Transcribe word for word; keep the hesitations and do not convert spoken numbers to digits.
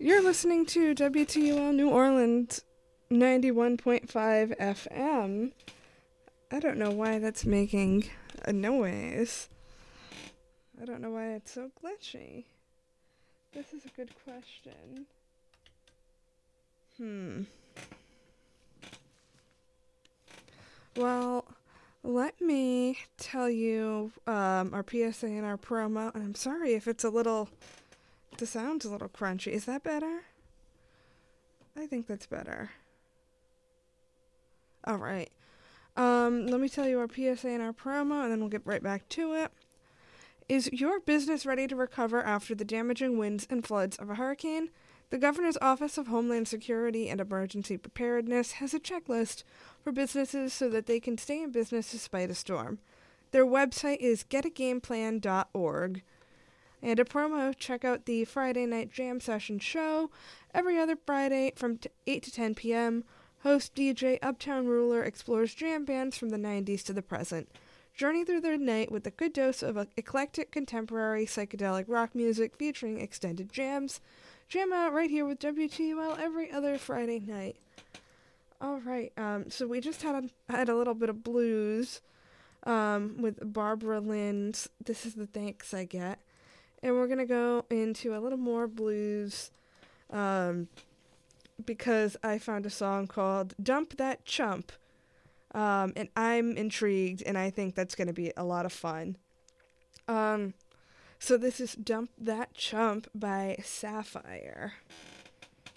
You're listening to W T U L New Orleans ninety-one point five F M. I don't know why that's making a noise. I don't know why it's so glitchy. This is a good question. Hmm. Well, let me tell you um, our P S A and our promo. And I'm sorry if it's a little, the sound's a little crunchy. Is that better? I think that's better. All right. Um, let me tell you our P S A and our promo, and then we'll get right back to it. Is your business ready to recover after the damaging winds and floods of a hurricane? The Governor's Office of Homeland Security and Emergency Preparedness has a checklist for businesses so that they can stay in business despite a storm. Their website is get a game plan dot org. And a promo, check out the Friday Night Jam Session show every other Friday from eight to ten p.m. Host D J Uptown Ruler explores jam bands from the nineties to the present. Journey through the night with a good dose of eclectic contemporary psychedelic rock music featuring extended jams. Jam out right here with W T U L every other Friday night. All right, um, so we just had a, had a little bit of blues um, with Barbara Lynn's This Is the Thanks I Get. And we're going to go into a little more blues um, because I found a song called Dump That Chump. Um, and I'm intrigued, and I think that's going to be a lot of fun. Um, so this is Dump That Chump by Sapphire.